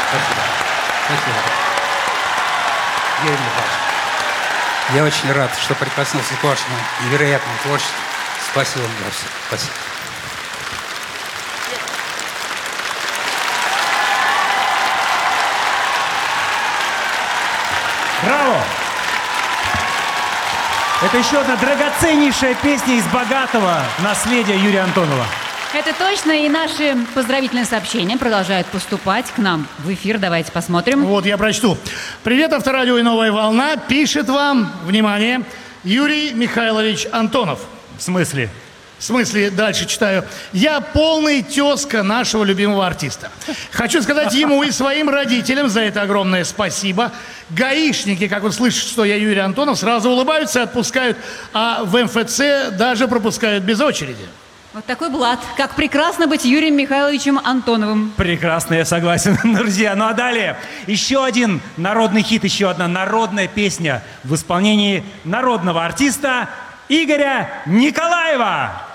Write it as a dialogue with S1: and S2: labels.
S1: Спасибо. Спасибо. Юрий Михайлович, я очень рад, что прикоснулся к вашему невероятному творчеству. Спасибо вам за все. Спасибо.
S2: Браво! Это еще одна драгоценнейшая песня из богатого наследия Юрия Антонова.
S3: Это точно, и наши поздравительные сообщения продолжают поступать к нам в эфир. Давайте посмотрим.
S4: Вот я прочту. Привет, Авторадио и Новая Волна. Пишет вам, внимание, Юрий Михайлович Антонов.
S2: В смысле?
S4: В смысле, дальше читаю. Я полный тезка нашего любимого артиста. Хочу сказать ему и своим родителям за это огромное спасибо. Гаишники, как вот слышат, что я Юрий Антонов, сразу улыбаются и отпускают, а в МФЦ даже пропускают без очереди.
S3: Вот такой блат. Как прекрасно быть Юрием Михайловичем Антоновым.
S2: Прекрасно, я согласен, друзья. Ну а далее еще один народный хит, еще одна народная песня в исполнении народного артиста Игоря Николаева.